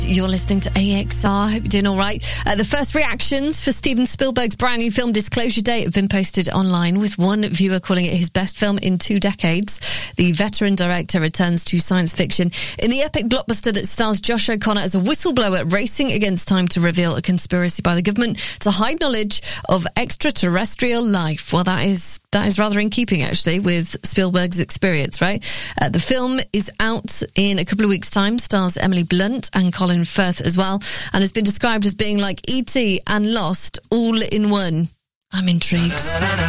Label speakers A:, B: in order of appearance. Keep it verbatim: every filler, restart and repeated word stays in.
A: You're listening to A X R. Hope you're doing all right. Uh, the first reactions for Steven Spielberg's brand new film Disclosure Day have been posted online, with one viewer calling it his best film in two decades. The veteran director returns to science fiction in the epic blockbuster that stars Josh O'Connor as a whistleblower racing against time to reveal a conspiracy by the government to hide knowledge of extraterrestrial life. Well, that is That is rather in keeping, actually, with Spielberg's experience, right? Uh, the film is out in a couple of weeks' time, stars Emily Blunt and Colin Firth as well, and has been described as being like E T and Lost all in one. I'm intrigued.